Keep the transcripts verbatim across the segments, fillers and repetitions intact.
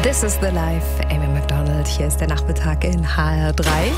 This is the life. Amy McDonald, hier ist der Nachmittag in H R drei.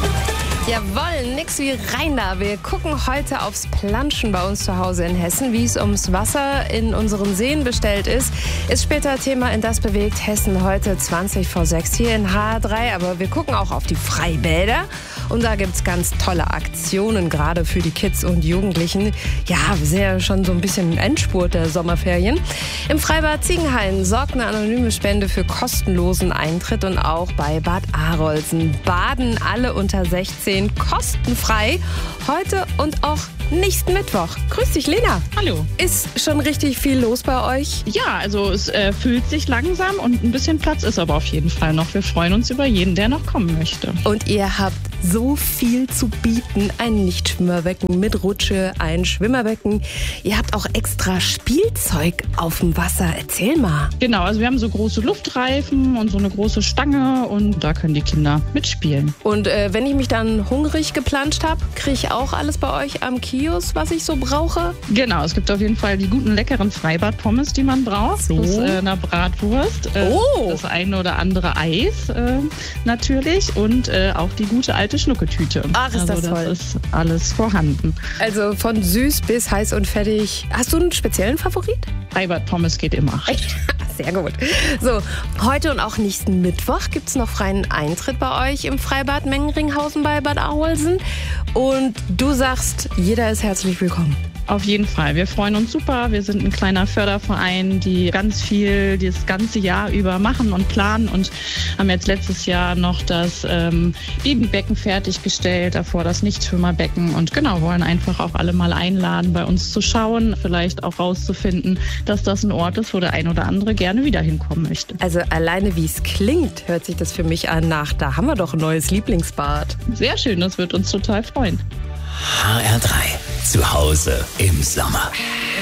Jawohl, nix wie rein da. Wir gucken heute aufs Planschen bei uns zu Hause in Hessen. Wie es ums Wasser in unseren Seen bestellt ist, ist später Thema in Das bewegt Hessen heute zwanzig vor sechs hier in H R drei. Aber wir gucken auch auf die Freibäder. Und da gibt es ganz tolle Aktionen, gerade für die Kids und Jugendlichen. Ja, wir sind ja schon so ein bisschen im Endspurt der Sommerferien. Im Freibad Ziegenhain sorgt eine anonyme Spende für kostenlosen Eintritt. Und auch bei Bad Arolsen baden alle unter sechzehn kostenfrei. Heute und auch nächsten Mittwoch. Grüß dich, Lena. Hallo. Ist schon richtig viel los bei euch? Ja, also es äh, füllt sich langsam und ein bisschen Platz ist aber auf jeden Fall noch. Wir freuen uns über jeden, der noch kommen möchte. Und ihr habt so viel zu bieten. Ein Nichtschwimmerbecken mit Rutsche, ein Schwimmerbecken. Ihr habt auch extra Spielzeug auf dem Wasser. Erzähl mal. Genau, also wir haben so große Luftreifen und so eine große Stange und da können die Kinder mitspielen. Und äh, wenn ich mich dann hungrig geplanscht habe, kriege ich auch alles bei euch am Kiosk, was ich so brauche? Genau, es gibt auf jeden Fall die guten, leckeren Freibad-Pommes, die man braucht. So. Plus äh, eine Bratwurst. Äh, Oh. Das eine oder andere Eis äh, natürlich und äh, auch die gute alte Schnucketüte. Ach, ist das also toll. Das ist alles vorhanden. Also von süß bis heiß und fertig. Hast du einen speziellen Favorit? Freibad-Pommes geht immer. Sehr gut. So, heute und auch nächsten Mittwoch gibt es noch freien Eintritt bei euch im Freibad Mengenringhausen bei Bad Arolsen. Und du sagst, jeder ist herzlich willkommen. Auf jeden Fall. Wir freuen uns super. Wir sind ein kleiner Förderverein, die ganz viel das ganze Jahr über machen und planen und haben jetzt letztes Jahr noch das ähm, Babybecken fertiggestellt, davor das Nichtschwimmerbecken und genau, wollen einfach auch alle mal einladen, bei uns zu schauen, vielleicht auch rauszufinden, dass das ein Ort ist, wo der ein oder andere gerne wieder hinkommen möchte. Also alleine wie es klingt, hört sich das für mich an nach, da haben wir doch ein neues Lieblingsbad. Sehr schön, das wird uns total freuen. H R drei. Zu Hause im Sommer.